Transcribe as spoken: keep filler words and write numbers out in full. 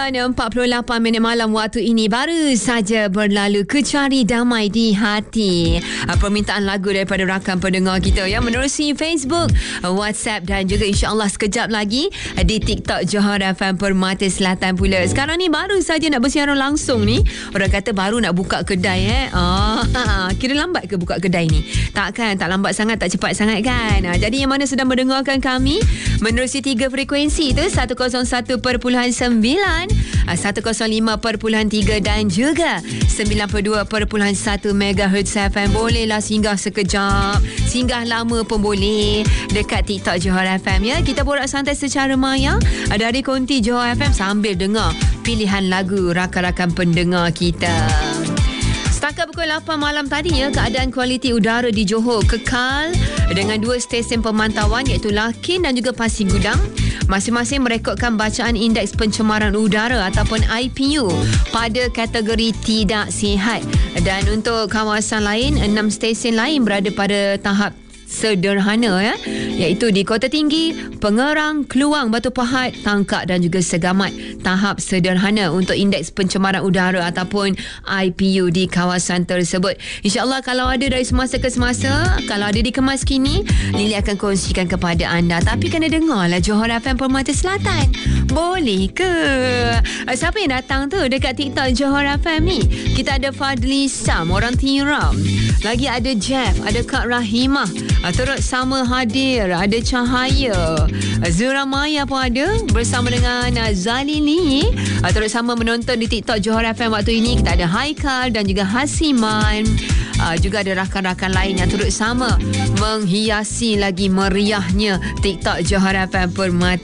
dan empat puluh lapan minit malam waktu ini baru saja berlalu Kecari Damai di Hati. Permintaan lagu daripada rakan pendengar kita yang menerusi Facebook, WhatsApp dan juga insya-Allah sekejap lagi di TikTok Johor F M Permata Selatan pula. Sekarang ni baru saja nak bersiaran langsung ni. Orang kata baru nak buka kedai eh. Ah, kira lambat ke buka kedai ni? Takkan, tak lambat sangat, tak cepat sangat kan? Ah, jadi yang mana sedang mendengarkan kami menerusi tiga frekuensi tu seratus satu perpuluhan sembilan, seratus lima perpuluhan tiga dan juga sembilan puluh dua perpuluhan satu megahertz F M. Bolehlah singgah sekejap, singgah lama pun boleh dekat TikTok Johor F M ya. Kita borak santai secara maya dari konti Johor F M sambil dengar pilihan lagu rakan-rakan pendengar kita. Setakat pukul lapan malam tadi ya, keadaan kualiti udara di Johor kekal dengan dua stesen pemantauan iaitu Lakin dan juga Pasir Gudang. Masing-masing merekodkan bacaan indeks pencemaran udara ataupun I P U pada kategori tidak sihat. Dan untuk kawasan lain, enam stesen lain berada pada tahap sederhana ya, iaitu di Kota Tinggi, Pengerang, Keluang, Batu Pahat, Tangkak dan juga Segamat. Tahap sederhana untuk indeks pencemaran udara ataupun I P U di kawasan tersebut. InsyaAllah kalau ada dari semasa ke semasa, kalau ada dikemas kini, Lily akan kongsikan kepada anda. Tapi kena dengarlah Johor F M Permata Selatan. Boleh ke? Siapa yang datang tu dekat TikTok Johor F M ni? Kita ada Fadli Sam, orang Tiram. Lagi ada Jeff, ada Kak Rahimah. Turut sama hadir, ada Cahaya, Zura Maya pun ada bersama dengan Zalili. Turut sama menonton di TikTok Johor F M waktu ini. Kita ada Haikal dan juga Hasiman. Juga ada rakan-rakan lain yang turut sama menghiasi lagi meriahnya TikTok Johor F M Permata